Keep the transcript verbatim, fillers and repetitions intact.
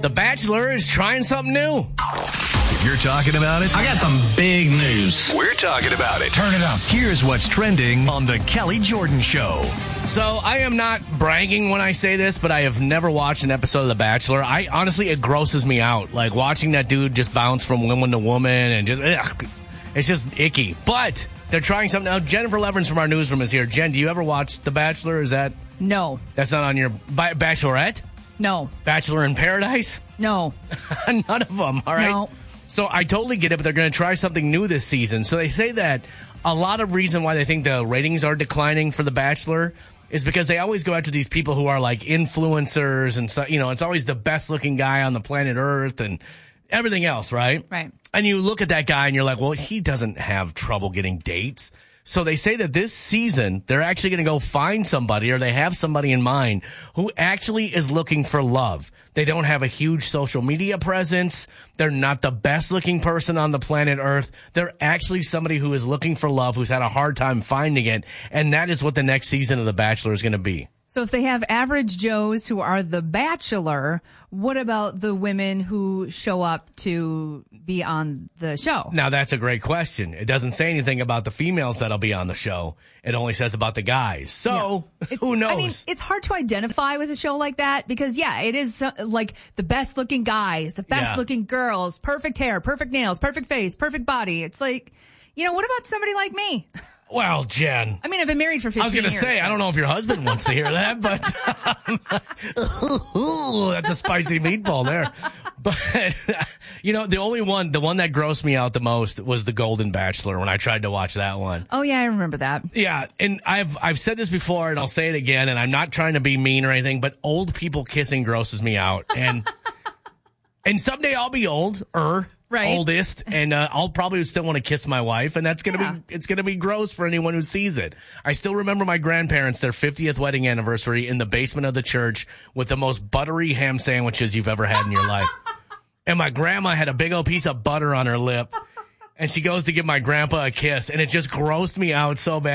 The Bachelor is trying something new. If you're talking about it, I got some big news. We're talking about it. Turn it up. Here's what's trending on The Kelly Jordan Show. So I am not bragging when I say this, but I have never watched an episode of The Bachelor. I honestly, it grosses me out. Like watching that dude just bounce from woman to woman and just, ugh, it's just icky. But they're trying something now. Jennifer Levins from our newsroom is here. Jen, do you ever watch The Bachelor? Is that? No. That's not on your ba- Bachelorette? No. Bachelor in Paradise? No. None of them. All right. No. So I totally get it, but they're going to try something new this season. So they say that a lot of reason why they think the ratings are declining for The Bachelor is because they always go after these people who are like influencers and stuff. You know, it's always the best looking guy on the planet Earth and everything else, right? Right. And you look at that guy and you're like, well, he doesn't have trouble getting dates. So they say that this season, they're actually going to go find somebody, or they have somebody in mind who actually is looking for love. They don't have a huge social media presence. They're not the best looking person on the planet Earth. They're actually somebody who is looking for love, who's had a hard time finding it. And that is what the next season of The Bachelor is going to be. So if they have average Joes who are the Bachelor, what about the women who show up to be on the show? Now, that's a great question. It doesn't say anything about the females that'll be on the show. It only says about the guys. So, yeah. who knows? I mean, it's hard to identify with a show like that because, yeah, it is uh, like the best looking guys, the best Yeah. looking girls, perfect hair, perfect nails, perfect face, perfect body. It's like, you know, what about somebody like me? Well, Jen. I mean, I've been married for fifteen years. I was going to say, so. I don't know if your husband wants to hear that, but um, that's a spicy meatball there. But, you know, the only one, the one that grossed me out the most was The Golden Bachelor when I tried to watch that one. Oh, yeah, I remember that. Yeah, and I've I've said this before, and I'll say it again, and I'm not trying to be mean or anything, but old people kissing grosses me out. And and someday I'll be old, er. Right. Oldest, and uh, I'll probably still want to kiss my wife, and that's gonna Yeah. be it's gonna be gross for anyone who sees it. I still remember my grandparents, their fiftieth wedding anniversary, in the basement of the church with the most buttery ham sandwiches you've ever had in your life. And my grandma had a big old piece of butter on her lip, and she goes to give my grandpa a kiss, and it just grossed me out so bad.